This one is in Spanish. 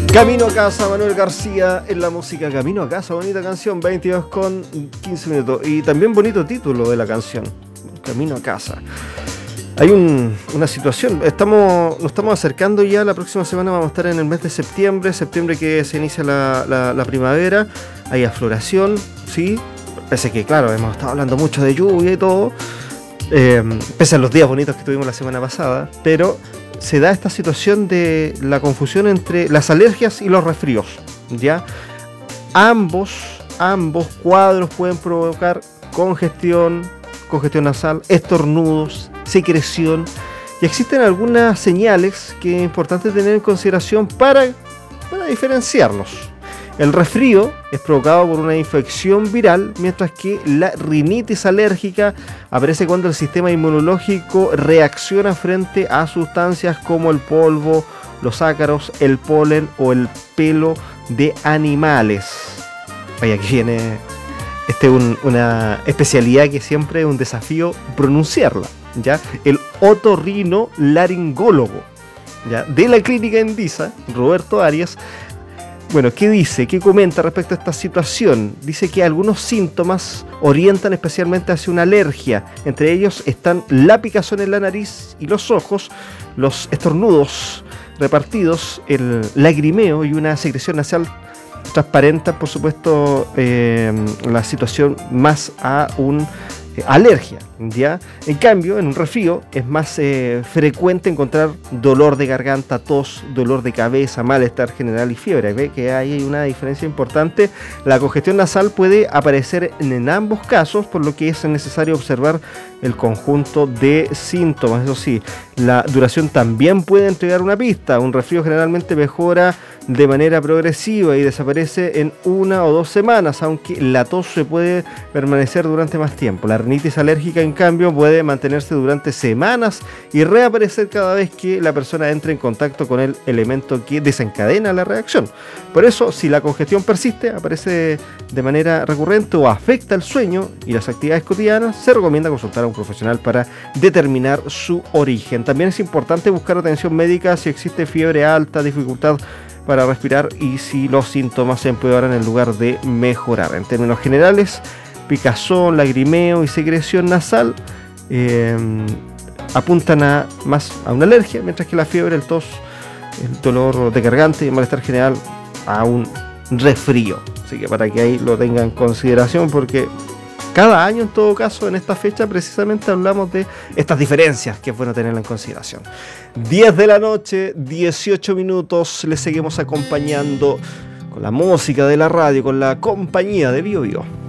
Camino a casa, Manuel García en la música. Camino a casa, bonita canción, 22 con 15 minutos. Y también bonito título de la canción, Camino a casa. Hay una situación, nos estamos acercando ya, la próxima semana vamos a estar en el mes de septiembre que se inicia la primavera, hay afloración, ¿sí? Pese a que, claro, hemos estado hablando mucho de lluvia y todo, pese a los días bonitos que tuvimos la semana pasada, pero se da esta situación de la confusión entre las alergias y los resfríos, ¿ya? Ambos cuadros pueden provocar congestión nasal, estornudos, secreción, y existen algunas señales que es importante tener en consideración para diferenciarlos. El resfrío es provocado por una infección viral, mientras que la rinitis alérgica aparece cuando el sistema inmunológico reacciona frente a sustancias como el polvo, los ácaros, el polen o el pelo de animales. Vaya, aquí viene una especialidad que siempre es un desafío pronunciarla, ¿ya? El otorrinolaringólogo, ¿ya? De la clínica Endisa, Roberto Arias. Bueno, ¿qué dice? ¿Qué comenta respecto a esta situación? Dice que algunos síntomas orientan especialmente hacia una alergia. Entre ellos están la picazón en la nariz y los ojos, los estornudos repartidos, el lagrimeo y una secreción nasal transparente, por supuesto, la situación más a un alergia, ¿ya? En cambio, en un resfrío es más frecuente encontrar dolor de garganta, tos, dolor de cabeza, malestar general y fiebre. Ve que hay una diferencia importante. La congestión nasal puede aparecer en ambos casos, por lo que es necesario observar el conjunto de síntomas. Eso sí, la duración también puede entregar una pista. Un resfrío generalmente mejora de manera progresiva y desaparece en 1 o 2 semanas, aunque la tos se puede permanecer durante más tiempo. La rinitis alérgica, en cambio, puede mantenerse durante semanas y reaparecer cada vez que la persona entre en contacto con el elemento que desencadena la reacción. Por eso, si la congestión persiste, aparece de manera recurrente o afecta el sueño y las actividades cotidianas, se recomienda consultar a un profesional para determinar su origen. También es importante buscar atención médica si existe fiebre alta, dificultad para respirar y si los síntomas se empeoran en lugar de mejorar. En términos generales, picazón, lagrimeo y secreción nasal apuntan más a una alergia, mientras que la fiebre, el tos, el dolor de garganta y el malestar general a un resfrío. Así que para que ahí lo tengan en consideración, porque cada año, en todo caso, en esta fecha precisamente hablamos de estas diferencias que es bueno tenerla en consideración. 10 de la noche, 18 minutos, les seguimos acompañando con la música de la radio, con la compañía de Bio Bio.